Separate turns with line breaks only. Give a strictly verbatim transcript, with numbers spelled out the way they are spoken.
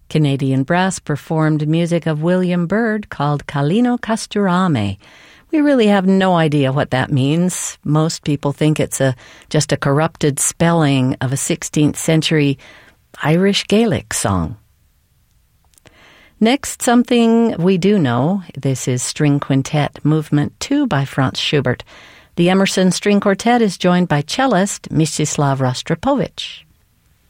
Canadian brass performed music of William Byrd called Calino Casturame. We really have no idea what that means. Most people think it's a just a corrupted spelling of a sixteenth century Irish Gaelic song. Next, something we do know. This is String Quintet Movement two by Franz Schubert. The Emerson String Quartet is joined by cellist Mstislav Rostropovich.